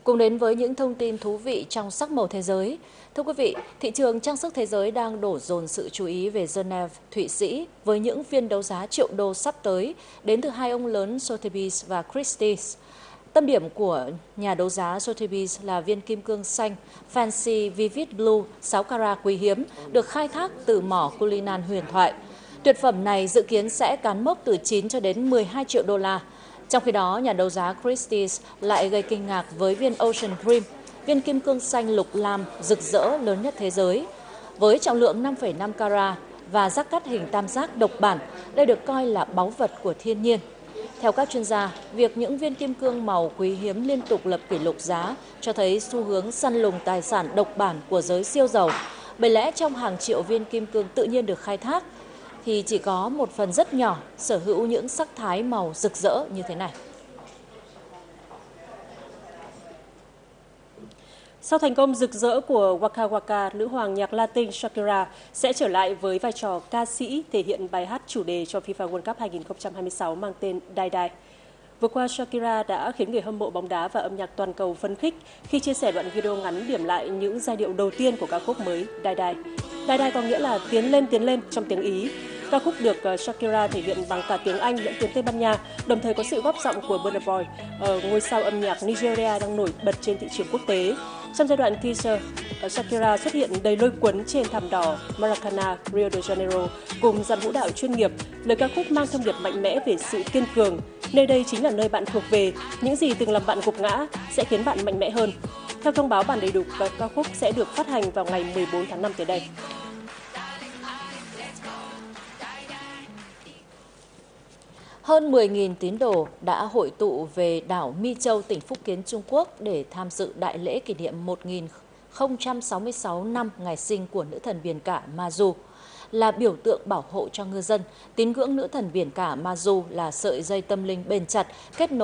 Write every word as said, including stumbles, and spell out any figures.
Cùng đến với những thông tin thú vị trong sắc màu thế giới. Thưa quý vị, thị trường trang sức thế giới đang đổ dồn sự chú ý về Geneva, Thụy Sĩ với những phiên đấu giá triệu đô sắp tới đến từ hai ông lớn Sotheby's và Christie's. Tâm điểm của nhà đấu giá Sotheby's là viên kim cương xanh Fancy Vivid Blue sáu carat quý hiếm được khai thác từ mỏ Cullinan huyền thoại. Tuyệt phẩm này dự kiến sẽ cán mốc từ chín cho đến mười hai triệu đô la. Trong khi đó, nhà đấu giá Christie's lại gây kinh ngạc với viên Ocean Cream, viên kim cương xanh lục lam rực rỡ lớn nhất thế giới. Với trọng lượng năm phẩy năm carat và rác cắt hình tam giác độc bản, đây được coi là báu vật của thiên nhiên. Theo các chuyên gia, việc những viên kim cương màu quý hiếm liên tục lập kỷ lục giá cho thấy xu hướng săn lùng tài sản độc bản của giới siêu giàu. Bởi lẽ trong hàng triệu viên kim cương tự nhiên được khai thác, thì chỉ có một phần rất nhỏ sở hữu những sắc thái màu rực rỡ như thế này. Sau thành công rực rỡ của Waka Waka, nữ hoàng nhạc Latin Shakira sẽ trở lại với vai trò ca sĩ thể hiện bài hát chủ đề cho FIFA World Cup hai không hai sáu mang tên Die Die. Vừa qua, Shakira đã khiến người hâm mộ bóng đá và âm nhạc toàn cầu phấn khích khi chia sẻ đoạn video ngắn điểm lại những giai điệu đầu tiên của ca khúc mới Die Die. Die Die có nghĩa là tiến lên tiến lên trong tiếng Ý. Ca khúc được Shakira thể hiện bằng cả tiếng Anh lẫn tiếng Tây Ban Nha, đồng thời có sự góp giọng của Burna Boy, ngôi sao âm nhạc Nigeria đang nổi bật trên thị trường quốc tế. Trong giai đoạn teaser, Shakira xuất hiện đầy lôi cuốn trên thảm đỏ Maracana, Rio de Janeiro cùng dàn vũ đạo chuyên nghiệp. Lời ca khúc mang thông điệp mạnh mẽ về sự kiên cường. Nơi đây chính là nơi bạn thuộc về, những gì từng làm bạn gục ngã sẽ khiến bạn mạnh mẽ hơn. Theo thông báo, bản đầy đủ ca khúc sẽ được phát hành vào ngày mười bốn tháng năm tới đây. Hơn mười nghìn tín đồ đã hội tụ về đảo My Châu, tỉnh Phúc Kiến, Trung Quốc để tham dự đại lễ kỷ niệm một nghìn không trăm sáu mươi sáu năm ngày sinh của nữ thần biển cả Ma-du. Là biểu tượng bảo hộ cho ngư dân, tín ngưỡng nữ thần biển cả Ma-du là sợi dây tâm linh bền chặt kết nối